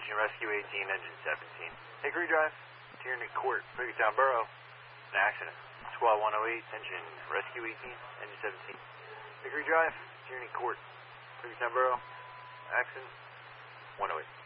engine rescue 18, engine 17. Hickory Drive, Tierney Court, Figuretown Borough. An accident. Squad 108, engine rescue 18, engine 17. Hickory Drive, Tierney Court, Figuretown Borough. Accident 108.